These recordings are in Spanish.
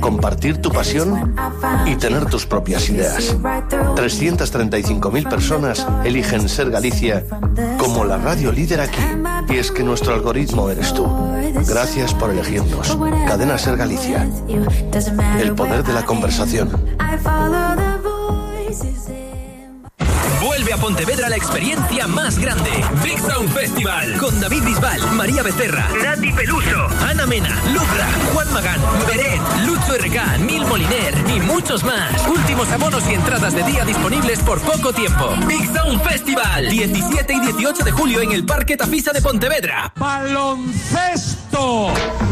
compartir tu pasión y tener tus propias ideas. 335.000 personas eligen Ser Galicia como la radio líder aquí. Y es que nuestro algoritmo eres tú. Gracias por elegirnos. Cadena Ser Galicia. El poder de la conversación. Vuelve a Pontevedra la experiencia más grande. Big Sound Festival. Con David Bisbal, María Becerra, Nati Peluso, Ana Mena, Lubra, Juan Magán, Beret, Lucho RK, Nil Moliner y muchos más. Últimos abonos y entradas de día disponibles por poco tiempo. Big Sound Festival. 17 y 18 de julio en el Parque Tafisa de Pontevedra. ¡Baloncesto!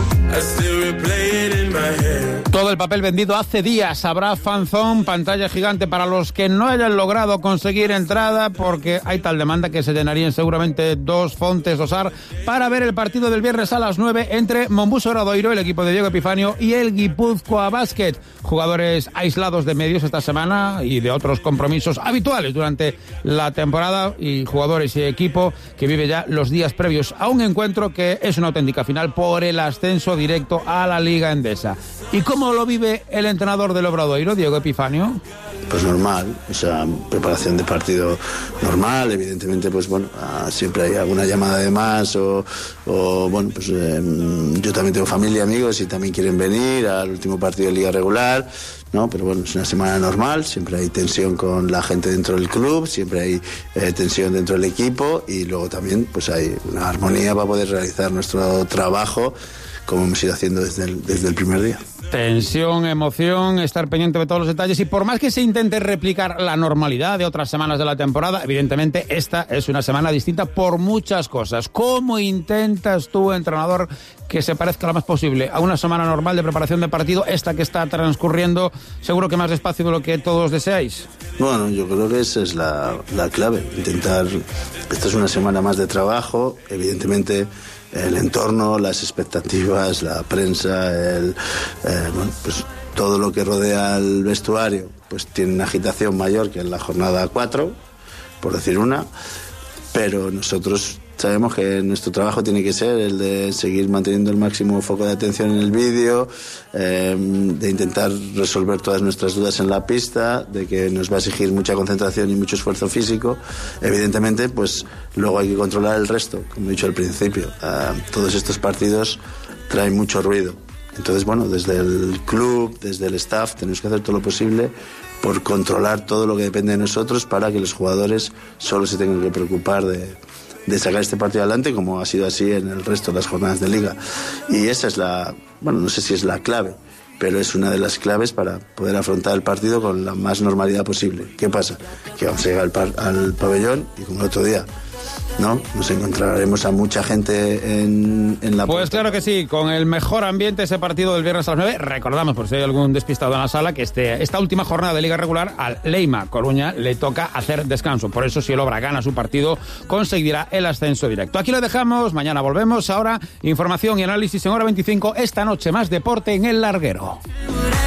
Todo el papel vendido hace días. Habrá fanzón, pantalla gigante para los que no hayan logrado conseguir entrada, porque hay tal demanda que se llenarían seguramente 2 fontes dosar para ver el partido del viernes a las 9 entre Mombuso Obradoiro, el equipo de Diego Epifanio, y el Guipúzcoa Basket. Jugadores aislados de medios esta semana y de otros compromisos habituales durante la temporada, y jugadores y equipo que vive ya los días previos a un encuentro que es una auténtica final por el ascenso directo a la Liga Endesa. ¿Y cómo lo vive el entrenador del Obradoiro, Diego Epifanio? Pues normal, o sea, preparación de partido normal, evidentemente, pues bueno, siempre hay alguna llamada de más o bueno, pues yo también tengo familia, amigos y también quieren venir al último partido de Liga regular, ¿no? Pero bueno, es una semana normal, siempre hay tensión con la gente dentro del club, siempre hay tensión dentro del equipo y luego también pues hay una armonía para poder realizar nuestro trabajo como hemos ido haciendo desde el primer día. Tensión, emoción, estar pendiente de todos los detalles, y por más que se intente replicar la normalidad de otras semanas de la temporada, evidentemente esta es una semana distinta por muchas cosas. ¿Cómo intentas tú, entrenador, que se parezca lo más posible a una semana normal de preparación de partido, esta que está transcurriendo seguro que más despacio de lo que todos deseáis? Bueno, yo creo que esa es la clave, intentar, esta es una semana más de trabajo, evidentemente el entorno, las expectativas, la prensa, bueno, pues todo lo que rodea al vestuario, pues tiene una agitación mayor que en la jornada 4, por decir una, pero nosotros sabemos que nuestro trabajo tiene que ser el de seguir manteniendo el máximo foco de atención en el vídeo, de intentar resolver todas nuestras dudas en la pista, de que nos va a exigir mucha concentración y mucho esfuerzo físico. Evidentemente, pues luego hay que controlar el resto, como he dicho al principio. Todos estos partidos traen mucho ruido. Entonces, bueno, desde el club, desde el staff, tenemos que hacer todo lo posible por controlar todo lo que depende de nosotros para que los jugadores solo se tengan que preocupar de sacar este partido adelante, como ha sido así en el resto de las jornadas de Liga. Y esa es bueno, no sé si es la clave, pero es una de las claves para poder afrontar el partido con la más normalidad posible. ¿Qué pasa? Que vamos a llegar al pabellón y como el otro día, ¿no? Nos encontraremos a mucha gente en la Pues puerta. claro que sí, con el mejor ambiente ese partido del viernes a las 9. Recordamos, por si hay algún despistado en la sala, que esta última jornada de Liga Regular al Leima Coruña le toca hacer descanso. Por eso, si el Obra gana su partido, conseguirá el ascenso directo. Aquí lo dejamos, mañana volvemos. Ahora, información y análisis en Hora 25. Esta noche más deporte en El Larguero.